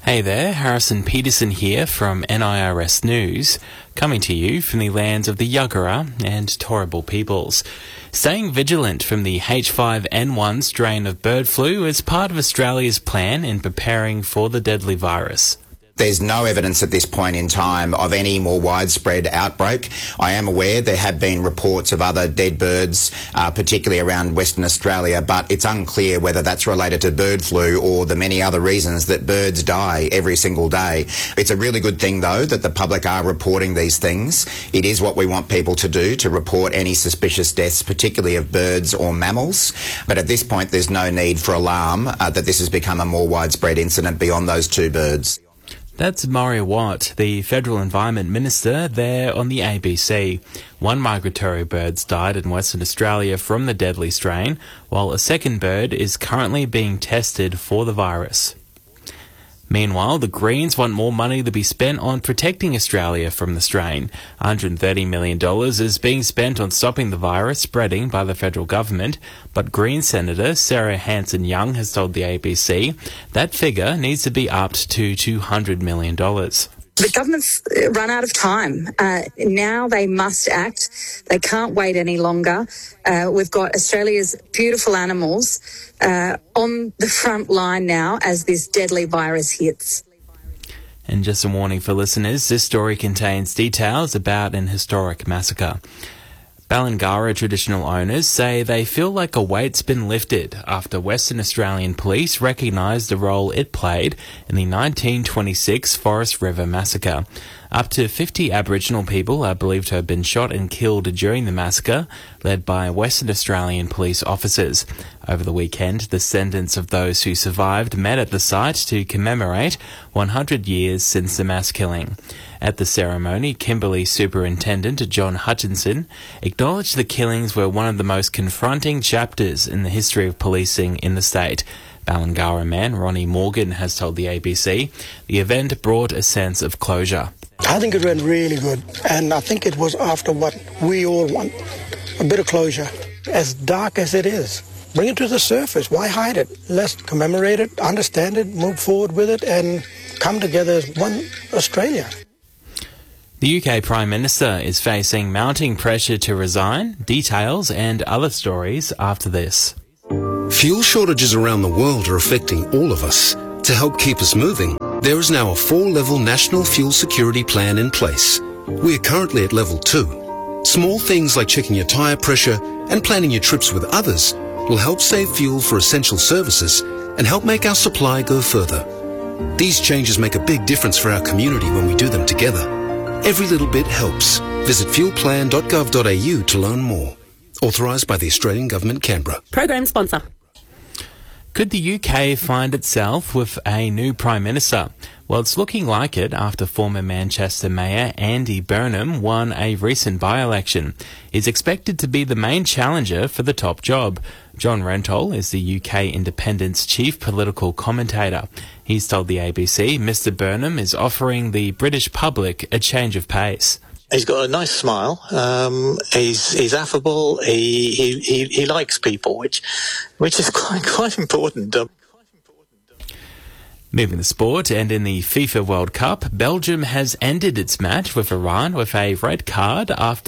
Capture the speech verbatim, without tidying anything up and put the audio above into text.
Hey there, Harrison Peterson here from N I R S News, coming to you from the lands of the Yagara and Turrbal peoples. Staying vigilant from the H five N one strain of bird flu is part of Australia's plan in preparing for the deadly virus. There's no evidence at this point in time of any more widespread outbreak. I am aware there have been reports of other dead birds, uh, particularly around Western Australia, but it's unclear whether that's related to bird flu or the many other reasons that birds die every single day. It's a really good thing, though, that the public are reporting these things. It is what we want people to do, to report any suspicious deaths, particularly of birds or mammals. But at this point, there's no need for alarm uh, that this has become a more widespread incident beyond those two birds. That's Murray Watt, the Federal Environment Minister, there on the A B C. One migratory bird's died in Western Australia from the deadly strain, while a second bird is currently being tested for the virus. Meanwhile, the Greens want more money to be spent on protecting Australia from the strain. one hundred thirty million dollars is being spent on stopping the virus spreading by the federal government, but Green Senator Sarah Hanson-Young has told the A B C that figure needs to be upped to two hundred million dollars. The government's run out of time. Uh, now they must act. They can't wait any longer. Uh, we've got Australia's beautiful animals uh, on the front line now as this deadly virus hits. And just a warning for listeners, this story contains details about an historic massacre. Balangara traditional owners say they feel like a weight's been lifted after Western Australian police recognised the role it played in the nineteen twenty-six Forest River massacre. Up to fifty Aboriginal people are believed to have been shot and killed during the massacre, led by Western Australian police officers. Over the weekend, descendants of those who survived met at the site to commemorate one hundred years since the mass killing. At the ceremony, Kimberley Superintendent John Hutchinson acknowledged the killings were one of the most confronting chapters in the history of policing in the state. Balangara man Ronnie Morgan has told the A B C the event brought a sense of closure. I think it went really good, and I think it was after what we all want, a bit of closure. As dark as it is, bring it to the surface. Why hide it? Let's commemorate it, understand it, move forward with it, and come together as one Australia. The U K Prime Minister is facing mounting pressure to resign. Details and other stories after this. Fuel shortages around the world are affecting all of us. To help keep us moving, there is now a four-level national fuel security plan in place. We are currently at level two. Small things like checking your tyre pressure and planning your trips with others will help save fuel for essential services and help make our supply go further. These changes make a big difference for our community when we do them together. Every little bit helps. Visit fuel plan dot gov dot a u to learn more. Authorised by the Australian Government, Canberra. Program sponsor. Could the U K find itself with a new Prime Minister? Well, it's looking like it after former Manchester Mayor Andy Burnham won a recent by-election. He's expected to be the main challenger for the top job. John Rentall is the U K Independent's chief political commentator. He's told the A B C Mister Burnham is offering the British public a change of pace. He's got a nice smile. Um, he's he's affable. He, he he he likes people, which which is quite quite important. Um, Moving to sport, and in the FIFA World Cup, Belgium has ended its match with Iran with a red card after